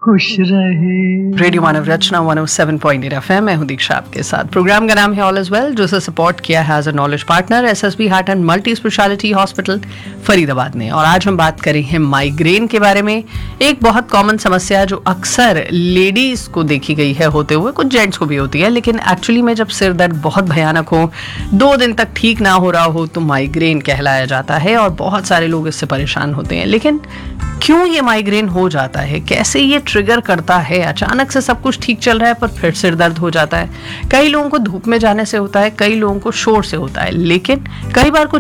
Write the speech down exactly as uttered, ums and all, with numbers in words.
खुश रहे। रेडियो मानव रचना one O seven point eight F M, मैं हूं दीक्षा आपके साथ। प्रोग्राम का नाम है ऑल इज वेल, जो से सपोर्ट किया है as a knowledge partner SSB heart and multi speciality hospital Faridabad ने। और आज हम बात करेंगे माइग्रेन के बारे में। एक बहुत कॉमन समस्या जो अक्सर लेडीज को देखी गई है होते हुए, कुछ जेंट्स को भी होती है, लेकिन एक्चुअली में जब सिर दर्द बहुत भयानक हो, दो दिन तक ठीक ना हो रहा हो, तो माइग्रेन कहलाया जाता है और बहुत सारे लोग इससे परेशान होते हैं। लेकिन क्यों ये माइग्रेन हो जाता है, कैसे ये ट्रिगर करता है? अचानक से सब कुछ ठीक चल रहा है पर फिर सिर दर्द हो जाता है। कई लोगों को धूप में जाने से होता है, कई लोगों को शोर से होता है, लेकिन कई बार कुछ